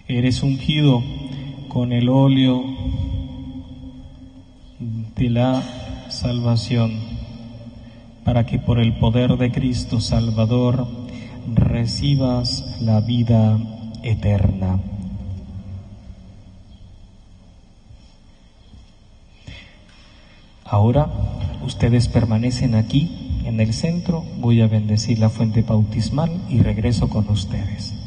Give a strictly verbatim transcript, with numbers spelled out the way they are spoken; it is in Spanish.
Eres ungido con el óleo de la salvación, para que por el poder de Cristo Salvador recibas la vida eterna. Ahora ustedes permanecen aquí en el centro, voy a bendecir la fuente bautismal y regreso con ustedes.